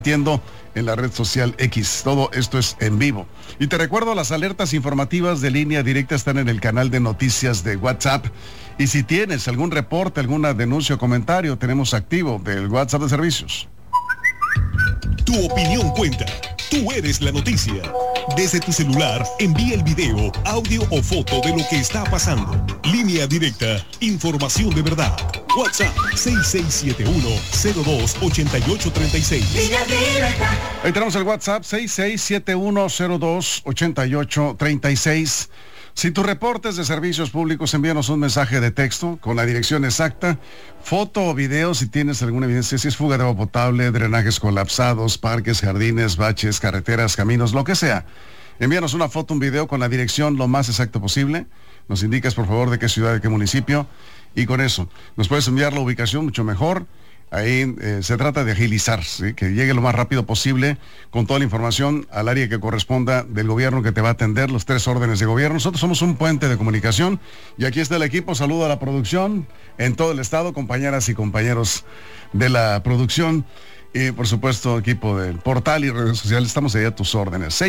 transmitiendo en la red social X. Todo esto es en vivo. Y te recuerdo, las alertas informativas de Línea Directa están en el canal de noticias de WhatsApp. Y si tienes algún reporte, alguna denuncia o comentario, tenemos activo del WhatsApp de servicios. Tu opinión cuenta. Tú eres la noticia. Desde tu celular, envía el video, audio o foto de lo que está pasando. Línea Directa, información de verdad. WhatsApp 6671-028836. Ahí tenemos el WhatsApp 6671-028836. Si tu reportes de servicios públicos, envíanos un mensaje de texto con la dirección exacta, foto o video si tienes alguna evidencia, si es fuga de agua potable, drenajes colapsados, parques, jardines, baches, carreteras, caminos, lo que sea. Envíanos una foto, un video con la dirección lo más exacto posible. Nos indicas, por favor, de qué ciudad, de qué municipio, y con eso nos puedes enviar la ubicación mucho mejor. Ahí se trata de agilizar, ¿sí? Que llegue lo más rápido posible con toda la información al área que corresponda del gobierno que te va a atender, los 3 órdenes de gobierno. Nosotros somos un puente de comunicación y aquí está el equipo. Saludo a la producción en todo el estado, compañeras y compañeros de la producción y por supuesto equipo del portal y redes sociales. Estamos ahí a tus órdenes.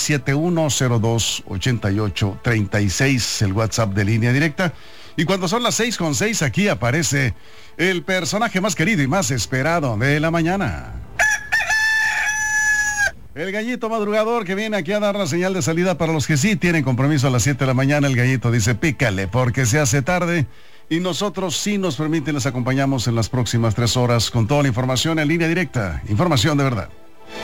6671-028836, el WhatsApp de Línea Directa. Y cuando son las 6:06, aquí aparece el personaje más querido y más esperado de la mañana. El gallito madrugador que viene aquí a dar la señal de salida para los que sí tienen compromiso a las 7 de la mañana. El gallito dice, pícale porque se hace tarde. Y nosotros, si nos permiten, les acompañamos en las próximas 3 horas con toda la información en Línea Directa. Información de verdad.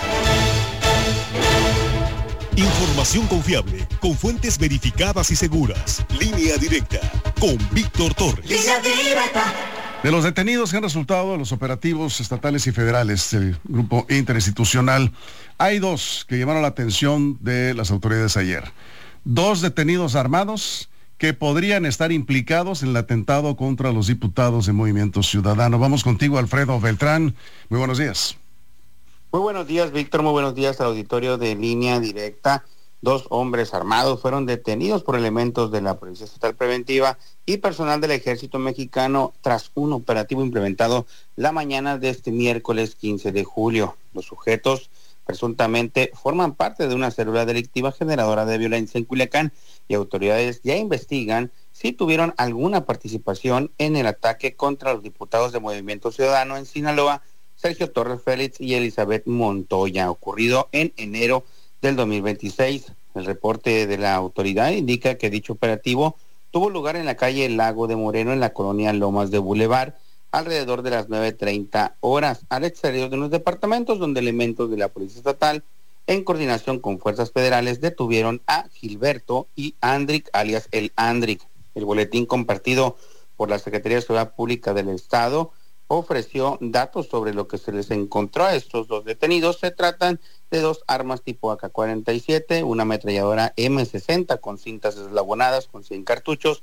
Información confiable, con fuentes verificadas y seguras. Línea Directa, con Víctor Torres. Línea Directa. De los detenidos que han resultado de los operativos estatales y federales del grupo interinstitucional, hay 2 que llamaron la atención de las autoridades ayer. 2 detenidos armados que podrían estar implicados en el atentado contra los diputados de Movimiento Ciudadano. Vamos contigo, Alfredo Beltrán. Muy buenos días. Muy buenos días, Víctor. Muy buenos días al auditorio de Línea Directa. 2 hombres armados fueron detenidos por elementos de la Policía Estatal Preventiva y personal del Ejército Mexicano tras un operativo implementado la mañana de este miércoles 15 de julio. Los sujetos presuntamente forman parte de una célula delictiva generadora de violencia en Culiacán y autoridades ya investigan si tuvieron alguna participación en el ataque contra los diputados de Movimiento Ciudadano en Sinaloa, Sergio Torres Félix y Elizabeth Montoya, ocurrido en enero del 2026. El reporte de la autoridad indica que dicho operativo tuvo lugar en la calle Lago de Moreno, en la colonia Lomas de Boulevard, alrededor de las 9:30 horas, al exterior de los departamentos, donde elementos de la Policía Estatal, en coordinación con fuerzas federales, detuvieron a Gilberto y Andric, alias el Andric. El boletín compartido por la Secretaría de Seguridad Pública del Estado ofreció datos sobre lo que se les encontró a estos 2 detenidos. Se tratan de 2 armas tipo AK-47, una ametralladora M60 con cintas eslabonadas con 100 cartuchos,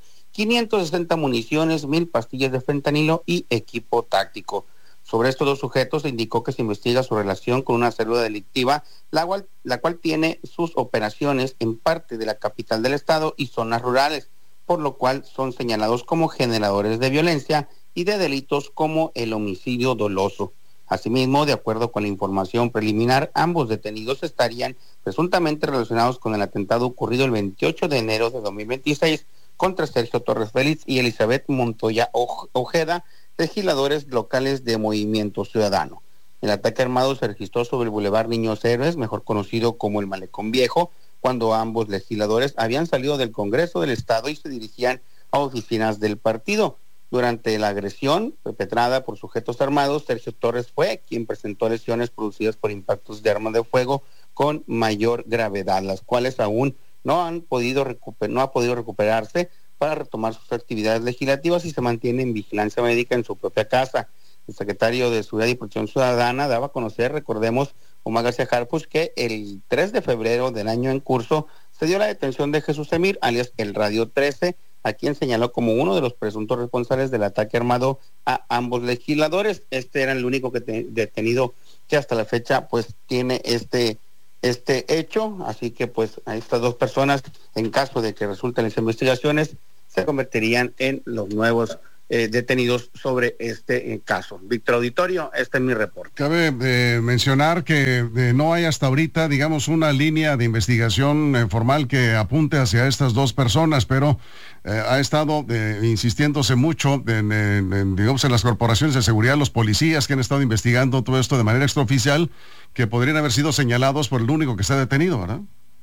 560 municiones, 1000 pastillas de fentanilo y equipo táctico. Sobre estos 2 sujetos se indicó que se investiga su relación con una célula delictiva, la cual tiene sus operaciones en parte de la capital del estado y zonas rurales, por lo cual son señalados como generadores de violencia y de delitos como el homicidio doloso. Asimismo, de acuerdo con la información preliminar, ambos detenidos estarían presuntamente relacionados con el atentado ocurrido el 28 de enero de 2026 contra Sergio Torres Félix y Elizabeth Montoya Ojeda, legisladores locales de Movimiento Ciudadano. El ataque armado se registró sobre el Boulevard Niños Héroes, mejor conocido como el Malecón Viejo, cuando ambos legisladores habían salido del Congreso del Estado y se dirigían a oficinas del partido. Durante la agresión perpetrada por sujetos armados, Sergio Torres fue quien presentó lesiones producidas por impactos de arma de fuego con mayor gravedad, las cuales aún no ha podido recuperarse para retomar sus actividades legislativas y se mantiene en vigilancia médica en su propia casa. El secretario de Seguridad y Protección Ciudadana daba a conocer, recordemos, Omar García Harfuch, que el 3 de febrero del año en curso se dio la detención de Jesús Emir, alias el Radio 13, a quien señaló como uno de los presuntos responsables del ataque armado a ambos legisladores. Este era el único detenido que hasta la fecha pues tiene este hecho, así que pues a estas 2 personas, en caso de que resulten las investigaciones, se convertirían en los nuevos detenidos sobre este caso. Víctor Auditorio, este es mi reporte. Cabe mencionar que no hay hasta ahorita, digamos, una línea de investigación formal que apunte hacia estas dos personas, pero ha estado insistiéndose mucho digamos, en las corporaciones de seguridad, los policías que han estado investigando todo esto de manera extraoficial, que podrían haber sido señalados por el único que está detenido, ¿verdad?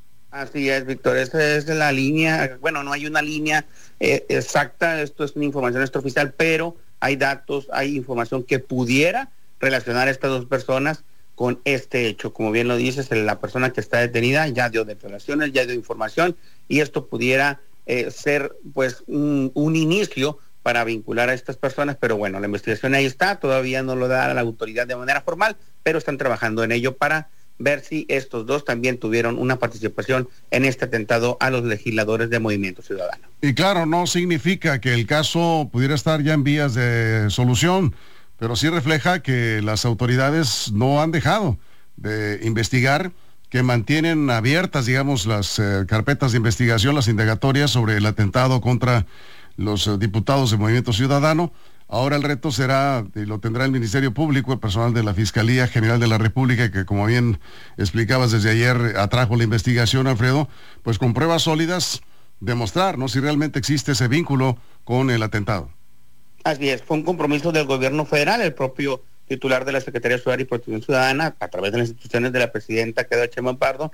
Así es, Víctor, esa es la línea. Bueno, no hay una línea exacta, esto es una información extraoficial, pero hay datos, hay información que pudiera relacionar a estas dos personas con este hecho. Como bien lo dices, la persona que está detenida ya dio declaraciones, ya dio información, y esto pudiera ser pues un inicio para vincular a estas personas, pero bueno, la investigación ahí está, todavía no lo da la autoridad de manera formal, pero están trabajando en ello para ver si estos dos también tuvieron una participación en este atentado a los legisladores de Movimiento Ciudadano. Y claro, no significa que el caso pudiera estar ya en vías de solución, pero sí refleja que las autoridades no han dejado de investigar, que mantienen abiertas, digamos, las carpetas de investigación, las indagatorias sobre el atentado contra los diputados de Movimiento Ciudadano. Ahora el reto será, y lo tendrá el Ministerio Público, el personal de la Fiscalía General de la República, que como bien explicabas desde ayer, atrajo la investigación, Alfredo, pues con pruebas sólidas, demostrar, ¿no?, si realmente existe ese vínculo con el atentado. Así es, fue un compromiso del gobierno federal, el propio titular de la Secretaría de Seguridad y Protección Ciudadana, a través de las instituciones de la presidenta Claudia Sheinbaum Pardo,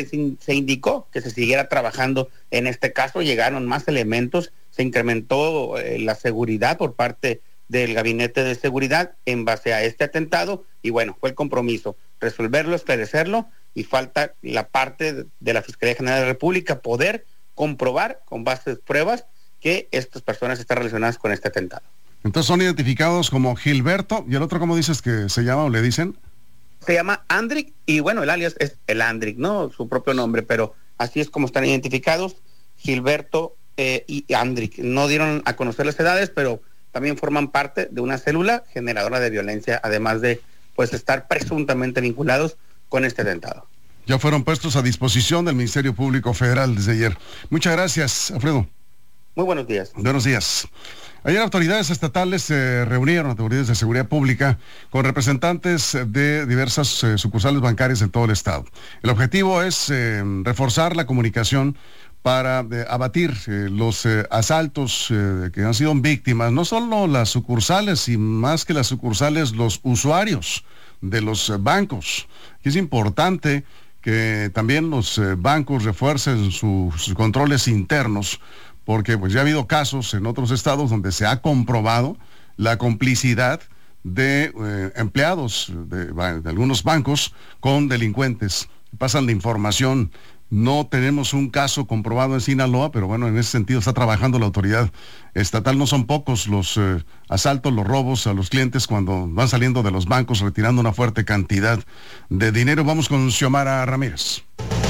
se indicó que se siguiera trabajando en este caso. Llegaron más elementos, se incrementó la seguridad por parte del Gabinete de Seguridad en base a este atentado, y bueno, fue el compromiso, resolverlo, esclarecerlo, y falta la parte de la Fiscalía General de la República poder comprobar con base de pruebas que estas personas están relacionadas con este atentado. Entonces son identificados como Gilberto, y el otro, ¿cómo dices que se llama o le dicen? Se llama Andrick, y bueno, el alias es el Andrick, ¿no? Su propio nombre, pero así es como están identificados, Gilberto y Andrick. No dieron a conocer las edades, pero también forman parte de una célula generadora de violencia, además de pues estar presuntamente vinculados con este atentado. Ya fueron puestos a disposición del Ministerio Público Federal desde ayer. Muchas gracias, Alfredo. Muy buenos días. Buenos días. Ayer autoridades estatales se reunieron, autoridades de seguridad pública, con representantes de diversas sucursales bancarias en todo el estado. El objetivo es reforzar la comunicación para abatir los asaltos que han sido víctimas, no solo las sucursales, y más que las sucursales, los usuarios de los bancos. Es importante que también los bancos refuercen sus controles internos, porque pues ya ha habido casos en otros estados donde se ha comprobado la complicidad de empleados de algunos bancos con delincuentes. Pasan la información. No tenemos un caso comprobado en Sinaloa, pero bueno, en ese sentido está trabajando la autoridad estatal. No son pocos los asaltos, los robos a los clientes cuando van saliendo de los bancos retirando una fuerte cantidad de dinero. Vamos con Xiomara Ramírez.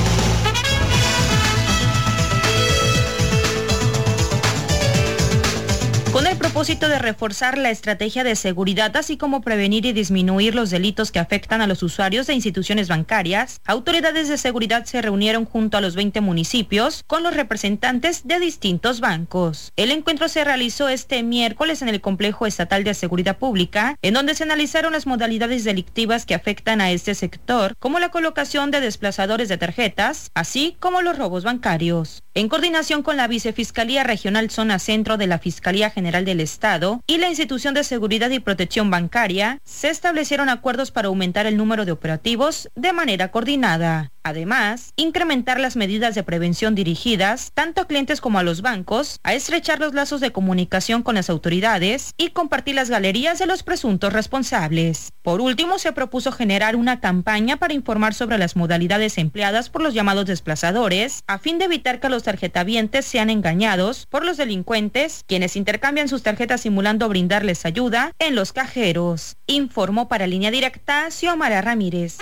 Con el propósito de reforzar la estrategia de seguridad, así como prevenir y disminuir los delitos que afectan a los usuarios de instituciones bancarias, autoridades de seguridad se reunieron junto a los 20 municipios con los representantes de distintos bancos. El encuentro se realizó este miércoles en el Complejo Estatal de Seguridad Pública, en donde se analizaron las modalidades delictivas que afectan a este sector, como la colocación de desplazadores de tarjetas, así como los robos bancarios. En coordinación con la Vicefiscalía Regional Zona Centro de la Fiscalía General del Estado y la Institución de Seguridad y Protección Bancaria, se establecieron acuerdos para aumentar el número de operativos de manera coordinada. Además, incrementar las medidas de prevención dirigidas tanto a clientes como a los bancos, a estrechar los lazos de comunicación con las autoridades y compartir las galerías de los presuntos responsables. Por último, se propuso generar una campaña para informar sobre las modalidades empleadas por los llamados desplazadores, a fin de evitar que los tarjetavientes sean engañados por los delincuentes, quienes intercambian sus tarjetas simulando brindarles ayuda en los cajeros. Informó para Línea Directa Xiomara Ramírez.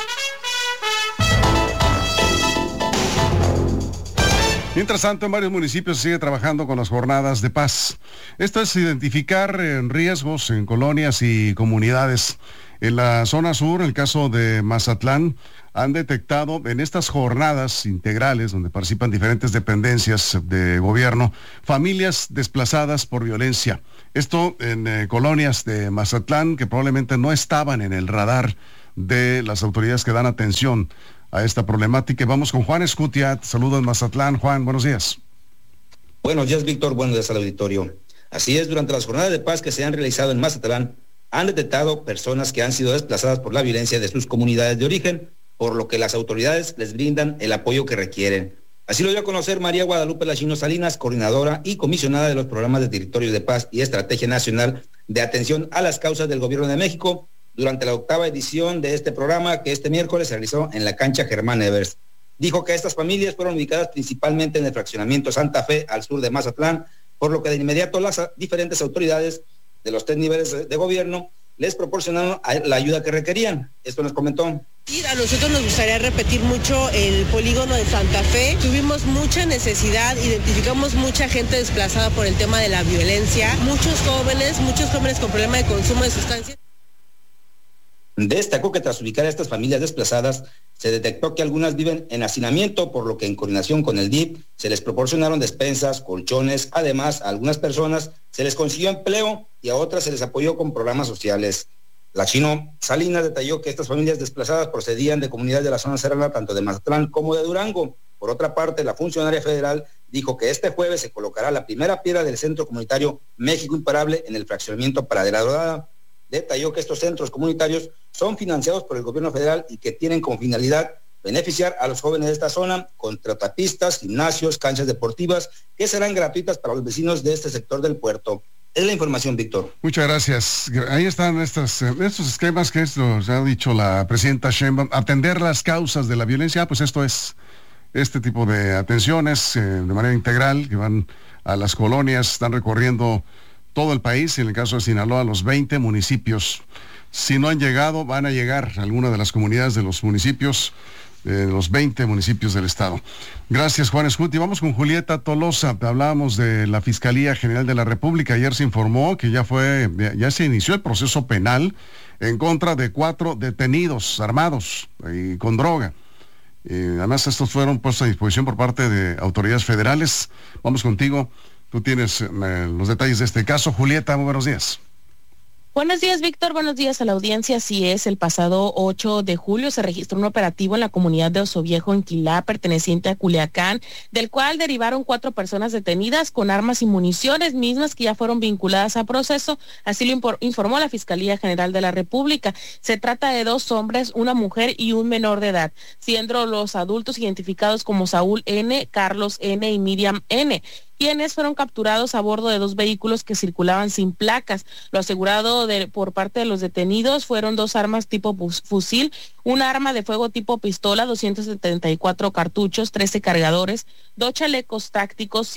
Mientras tanto, en varios municipios se sigue trabajando con las jornadas de paz. Esto es identificar riesgos en colonias y comunidades. En la zona sur, en el caso de Mazatlán, han detectado en estas jornadas integrales donde participan diferentes dependencias de gobierno, familias desplazadas por violencia. Esto en colonias de Mazatlán que probablemente no estaban en el radar de las autoridades que dan atención a esta problemática. Y vamos con Juan Escutia. Saludos en Mazatlán. Juan, buenos días. Buenos días, Víctor. Buenos días al auditorio. Así es, durante las jornadas de paz que se han realizado en Mazatlán, han detectado personas que han sido desplazadas por la violencia de sus comunidades de origen, por lo que las autoridades les brindan el apoyo que requieren. Así lo dio a conocer María Guadalupe Lachino Salinas, coordinadora y comisionada de los programas de Territorios de Paz y Estrategia Nacional de Atención a las Causas del Gobierno de México, durante la 8ª edición de este programa que este miércoles se realizó en la cancha Germán Evers. Dijo que estas familias fueron ubicadas principalmente en el fraccionamiento Santa Fe, al sur de Mazatlán, por lo que de inmediato las diferentes autoridades de los 3 niveles de gobierno les proporcionaron la ayuda que requerían. Esto nos comentó. Sí, a nosotros nos gustaría repetir mucho el polígono de Santa Fe. Tuvimos mucha necesidad, identificamos mucha gente desplazada por el tema de la violencia, muchos jóvenes con problema de consumo de sustancias. Destacó que tras ubicar a estas familias desplazadas, se detectó que algunas viven en hacinamiento, por lo que en coordinación con el DIF se les proporcionaron despensas, colchones. Además, a algunas personas se les consiguió empleo y a otras se les apoyó con programas sociales. Lachino Salinas detalló que estas familias desplazadas procedían de comunidades de la zona serrana, tanto de Mazatlán como de Durango. Por otra parte, la funcionaria federal dijo que este jueves se colocará la primera piedra del Centro Comunitario México Imparable en el fraccionamiento Pradera Dorada. Detalló que estos centros comunitarios son financiados por el gobierno federal y que tienen como finalidad beneficiar a los jóvenes de esta zona con tratapistas, gimnasios, canchas deportivas que serán gratuitas para los vecinos de este sector del puerto. Es la información, Víctor. Muchas gracias. Ahí están estos esquemas que ha dicho la presidenta Sheinbaum, atender las causas de la violencia. Pues esto es este tipo de atenciones de manera integral que van a las colonias, están recorriendo todo el país, en el caso de Sinaloa, los 20 municipios. Si no han llegado, van a llegar a alguna de las comunidades de los municipios, de los 20 municipios del estado. Gracias, Juan Escuti. Vamos con Julieta Tolosa. Hablábamos de la Fiscalía General de la República. Ayer se informó que ya se inició el proceso penal en contra de 4 detenidos armados y con droga. Además, estos fueron puestos a disposición por parte de autoridades federales. Vamos contigo. Tú tienes los detalles de este caso. Julieta, muy buenos días. Buenos días, Víctor. Buenos días a la audiencia. Así es, el pasado 8 de julio se registró un operativo en la comunidad de Osoviejo, en Quilá, perteneciente a Culiacán, del cual derivaron 4 personas detenidas con armas y municiones, mismas que ya fueron vinculadas a proceso. Así lo informó la Fiscalía General de la República. Se trata de 2 hombres, una mujer y un menor de edad, siendo los adultos identificados como Saúl N., Carlos N. y Miriam N., quienes fueron capturados a bordo de 2 vehículos que circulaban sin placas. Lo asegurado por parte de los detenidos fueron 2 armas tipo fusil, una arma de fuego tipo pistola, 274 cartuchos, 13 cargadores, 2 chalecos tácticos,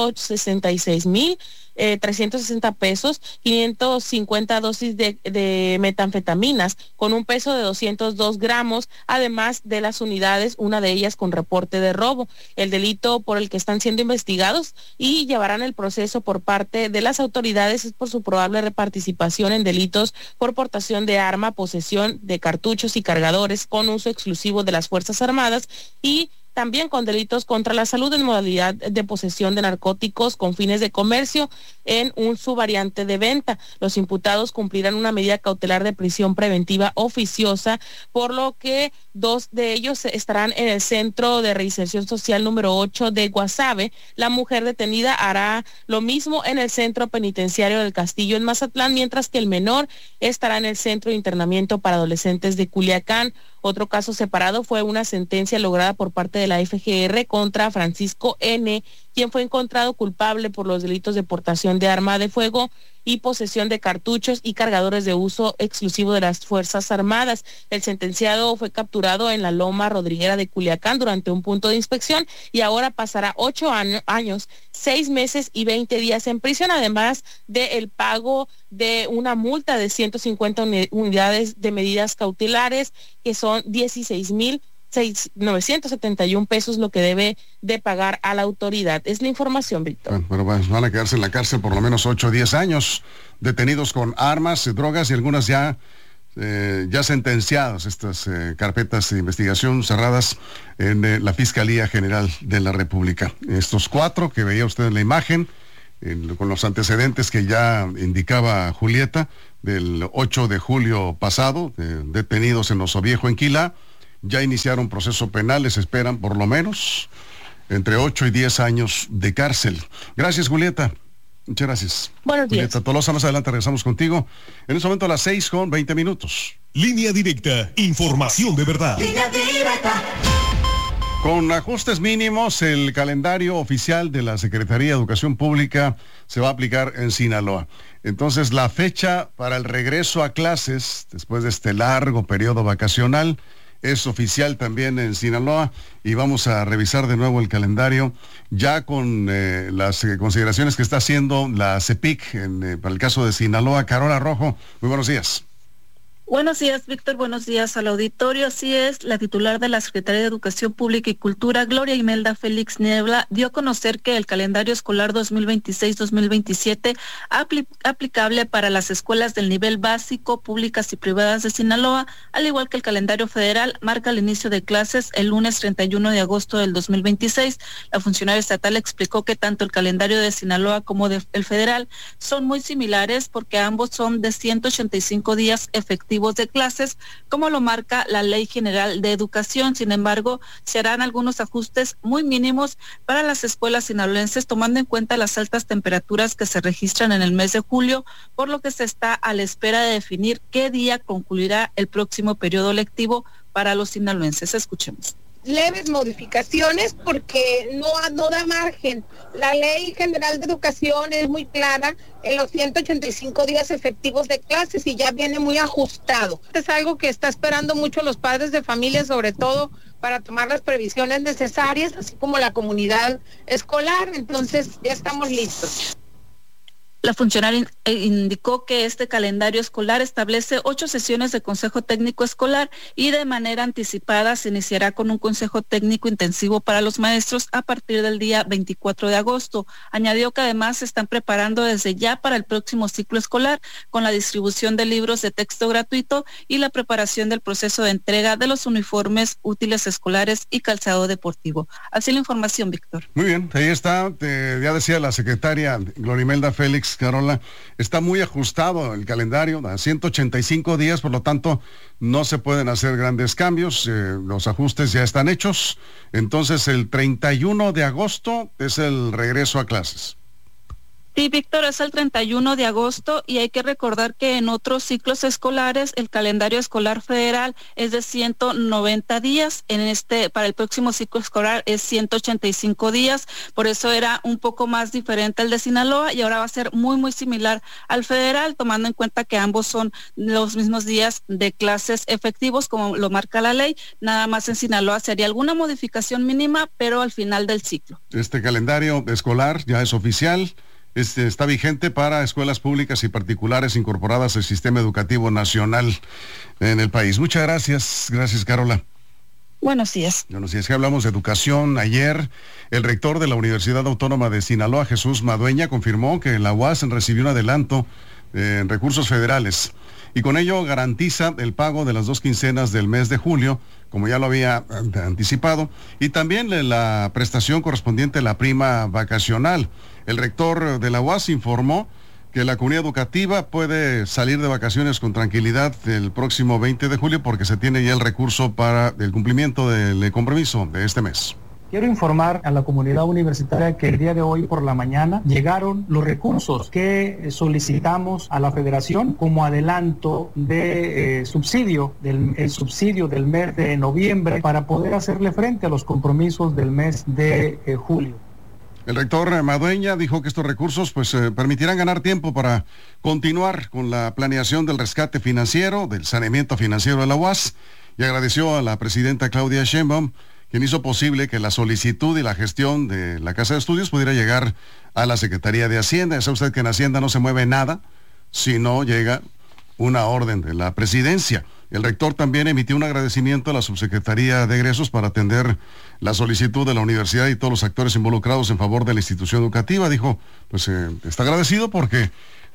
166,360 pesos, 550 dosis de metanfetaminas con un peso de 202 gramos, además de las unidades, una de ellas con reporte de robo. El delito por el que están siendo investigados y llevarán el proceso por parte de las autoridades es por su probable participación en delitos por portación de arma, posesión de cartuchos y cargadores con uso exclusivo de las Fuerzas Armadas y también con delitos contra la salud en modalidad de posesión de narcóticos con fines de comercio en un subvariante de venta. Los imputados cumplirán una medida cautelar de prisión preventiva oficiosa, por lo que 2 de ellos estarán en el Centro de Reinserción Social número 8 de Guasave. La mujer detenida hará lo mismo en el Centro Penitenciario del Castillo en Mazatlán, mientras que el menor estará en el Centro de Internamiento para Adolescentes de Culiacán. Otro caso separado fue una sentencia lograda por parte de la FGR contra Francisco N., quien fue encontrado culpable por los delitos de portación de arma de fuego y posesión de cartuchos y cargadores de uso exclusivo de las Fuerzas Armadas. El sentenciado fue capturado en la Loma Rodriguera de Culiacán durante un punto de inspección y ahora pasará 8 años, 6 meses y 20 días en prisión, además del pago de una multa de 150 unidades de medidas cautelares, que son 16,971 pesos lo que debe de pagar a la autoridad. Es la información, Víctor. Bueno, van a quedarse en la cárcel por lo menos 8 o 10 años, detenidos con armas, drogas y algunas ya ya sentenciadas estas carpetas de investigación cerradas en la Fiscalía General de la República. Estos 4 que veía usted en la imagen, con los antecedentes que ya indicaba Julieta, del 8 de julio pasado, detenidos en Oso Viejo, en Quilá, ya iniciaron proceso penal, les esperan por lo menos entre 8 y 10 años de cárcel. Gracias, Julieta. Muchas gracias. Buenos días. Julieta Tolosa, más adelante regresamos contigo. En este momento a las 6:20. Línea Directa, información de verdad. Línea Directa. Con ajustes mínimos, el calendario oficial de la Secretaría de Educación Pública se va a aplicar en Sinaloa. Entonces, la fecha para el regreso a clases, después de este largo periodo vacacional, es oficial también en Sinaloa, y vamos a revisar de nuevo el calendario ya con las consideraciones que está haciendo la CEPIC para el caso de Sinaloa. Carola Rojo, muy buenos días. Buenos días, Víctor. Buenos días al auditorio. Así es, la titular de la Secretaría de Educación Pública y Cultura, Gloria Imelda Félix Niebla, dio a conocer que el calendario escolar 2026-2027 aplicable para las escuelas del nivel básico, públicas y privadas de Sinaloa, al igual que el calendario federal, marca el inicio de clases el lunes 31 de agosto del 2026. La funcionaria estatal explicó que tanto el calendario de Sinaloa como el federal son muy similares porque ambos son de 185 días efectivos de clases, como lo marca la Ley General de Educación. Sin embargo, se harán algunos ajustes muy mínimos para las escuelas sinaloenses, tomando en cuenta las altas temperaturas que se registran en el mes de julio, por lo que se está a la espera de definir qué día concluirá el próximo periodo lectivo para los sinaloenses. Escuchemos. Leves modificaciones porque no da margen. La Ley General de Educación es muy clara en los 185 días efectivos de clases y ya viene muy ajustado. Es algo que está esperando mucho los padres de familia, sobre todo para tomar las previsiones necesarias, así como la comunidad escolar. Entonces ya estamos listos. La funcionaria indicó que este calendario escolar establece 8 sesiones de consejo técnico escolar y de manera anticipada se iniciará con un consejo técnico intensivo para los maestros a partir del día 24 de agosto. Añadió que además se están preparando desde ya para el próximo ciclo escolar con la distribución de libros de texto gratuito y la preparación del proceso de entrega de los uniformes, útiles escolares y calzado deportivo. Así la información, Víctor. Muy bien, ahí está. Ya decía la secretaria Gloria Imelda Félix, Carola, está muy ajustado el calendario, a 185 días, por lo tanto no se pueden hacer grandes cambios, los ajustes ya están hechos. Entonces el 31 de agosto es el regreso a clases. Sí, Víctor, es el 31 de agosto y hay que recordar que en otros ciclos escolares el calendario escolar federal es de 190 días, para el próximo ciclo escolar es 185 días, por eso era un poco más diferente el de Sinaloa y ahora va a ser muy, muy similar al federal, tomando en cuenta que ambos son los mismos días de clases efectivos, como lo marca la ley. Nada más en Sinaloa sería alguna modificación mínima, pero al final del ciclo. Este calendario escolar ya es oficial. Está vigente para escuelas públicas y particulares incorporadas al sistema educativo nacional en el país. Muchas gracias. Gracias, Carola. Buenos días. Buenos días. Que hablamos de educación. Ayer, el rector de la Universidad Autónoma de Sinaloa, Jesús Madueña, confirmó que la UAS recibió un adelanto en recursos federales y con ello garantiza el pago de las 2 quincenas del mes de julio, como ya lo había anticipado, y también la prestación correspondiente a la prima vacacional. El rector de la UAS informó que la comunidad educativa puede salir de vacaciones con tranquilidad el próximo 20 de julio porque se tiene ya el recurso para el cumplimiento del compromiso de este mes. Quiero informar a la comunidad universitaria que el día de hoy por la mañana llegaron los recursos que solicitamos a la Federación como adelanto de subsidio del mes de noviembre para poder hacerle frente a los compromisos del mes de julio. El rector Madueña dijo que estos recursos permitirán ganar tiempo para continuar con la planeación del rescate financiero, del saneamiento financiero de la UAS, y agradeció a la presidenta Claudia Sheinbaum, quien hizo posible que la solicitud y la gestión de la Casa de Estudios pudiera llegar a la Secretaría de Hacienda. Ya sabe usted que en Hacienda no se mueve nada si no llega una orden de la presidencia. El rector también emitió un agradecimiento a la Subsecretaría de Egresos para atender la solicitud de la universidad y todos los actores involucrados en favor de la institución educativa. Dijo, está agradecido porque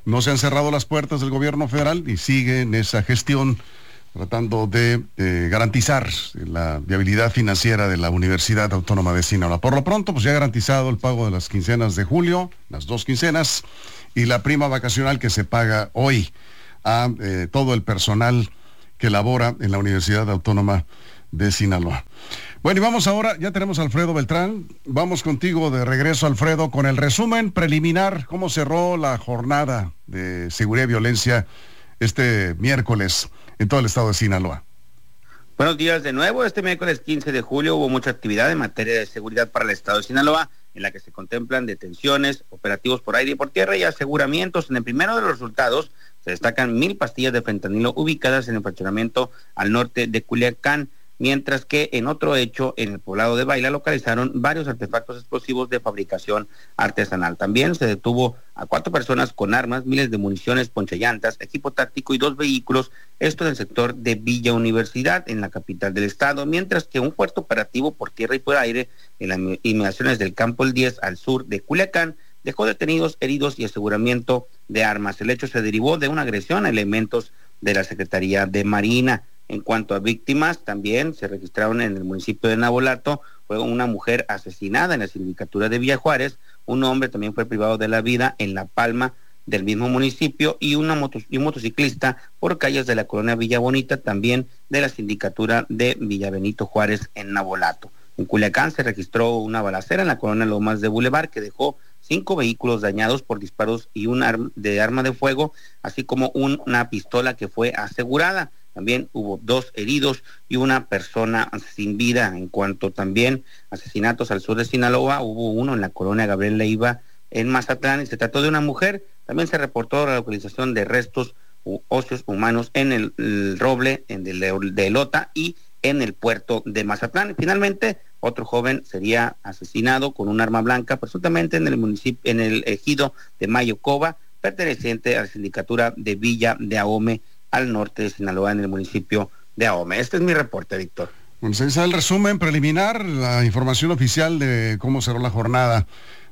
no se han cerrado las puertas del gobierno federal y sigue en esa gestión tratando de garantizar la viabilidad financiera de la Universidad Autónoma de Sinaloa. Por lo pronto, pues ya ha garantizado el pago de las quincenas de julio, las 2 quincenas, y la prima vacacional que se paga hoy a todo el personal que labora en la Universidad Autónoma de Sinaloa. Bueno, y vamos ahora, ya tenemos a Alfredo Beltrán. Vamos contigo de regreso, Alfredo, con el resumen preliminar, cómo cerró la jornada de seguridad y violencia este miércoles en todo el estado de Sinaloa. Buenos días de nuevo. Este miércoles 15 de julio hubo mucha actividad en materia de seguridad para el estado de Sinaloa, en la que se contemplan detenciones, operativos por aire y por tierra y aseguramientos. En el primero de los resultados se destacan 1,000 pastillas de fentanilo ubicadas en el fraccionamiento al norte de Culiacán, mientras que en otro hecho, en el poblado de Baila, localizaron varios artefactos explosivos de fabricación artesanal. También se detuvo a 4 personas con armas, miles de municiones, ponchillantas, equipo táctico y 2 vehículos, esto en el sector de Villa Universidad, en la capital del estado, mientras que un fuerte operativo por tierra y por aire en las inmediaciones del Campo El 10 al sur de Culiacán dejó detenidos, heridos y aseguramiento de armas. El hecho se derivó de una agresión a elementos de la Secretaría de Marina. En cuanto a víctimas, también se registraron en el municipio de Navolato, fue una mujer asesinada en la sindicatura de Villa Juárez, un hombre también fue privado de la vida en La Palma del mismo municipio y un motociclista por calles de la colonia Villa Bonita, también de la sindicatura de Villa Benito Juárez en Navolato. En Culiacán se registró una balacera en la colonia Lomas de Boulevard que dejó 5 vehículos dañados por disparos y un arma de fuego, así como una pistola que fue asegurada. También hubo 2 heridos y una persona sin vida. En cuanto también asesinatos al sur de Sinaloa, hubo uno en la colonia Gabriel Leiva en Mazatlán y se trató de una mujer. También se reportó la localización de restos óseos humanos en el Roble, en de Elota y en el puerto de Mazatlán. Finalmente, otro joven sería asesinado con un arma blanca, presuntamente en el ejido de Mayocoba, perteneciente a la sindicatura de Villa de Ahome, al norte de Sinaloa, en el municipio de Ahome. Este es mi reporte, Víctor. Bueno, se hizo el resumen preliminar, la información oficial de cómo cerró la jornada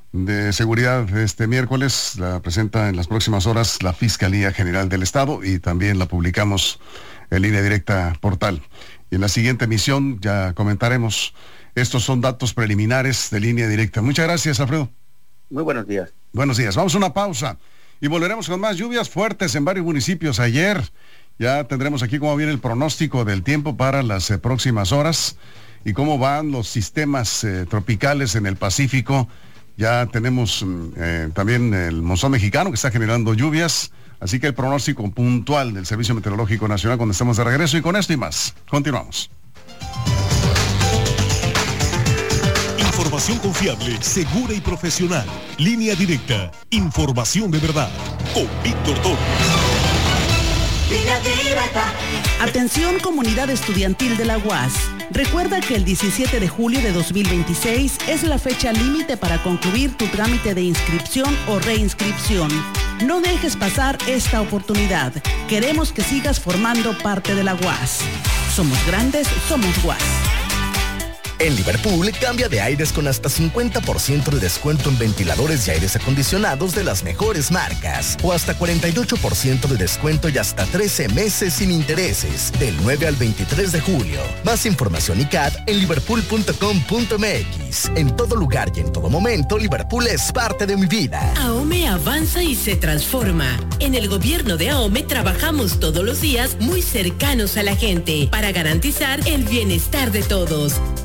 de seguridad este miércoles. La presenta en las próximas horas la Fiscalía General del Estado y también la publicamos en Línea Directa Portal. Y en la siguiente emisión ya comentaremos. Estos son datos preliminares de Línea Directa. Muchas gracias, Alfredo. Muy buenos días. Buenos días. Vamos a una pausa y volveremos con más lluvias fuertes en varios municipios. Ayer ya tendremos aquí cómo viene el pronóstico del tiempo para las próximas horas y cómo van los sistemas tropicales en el Pacífico. Ya tenemos también el monzón mexicano que está generando lluvias. Así que el pronóstico puntual del Servicio Meteorológico Nacional cuando estemos de regreso, y con esto y más. Continuamos. Información confiable, segura y profesional. Línea Directa. Información de verdad. Con Víctor Toro. Atención, comunidad estudiantil de la UAS. Recuerda que el 17 de julio de 2026 es la fecha límite para concluir tu trámite de inscripción o reinscripción. No dejes pasar esta oportunidad. Queremos que sigas formando parte de la UAS. Somos grandes, somos UAS. En Liverpool, cambia de aires con hasta 50% de descuento en ventiladores y aires acondicionados de las mejores marcas. O hasta 48% de descuento y hasta 13 meses sin intereses. Del 9 al 23 de julio. Más información y CAT en liverpool.com.mx. En todo lugar y en todo momento, Liverpool es parte de mi vida. AOME avanza y se transforma. En el gobierno de AOME trabajamos todos los días muy cercanos a la gente para garantizar el bienestar de todos.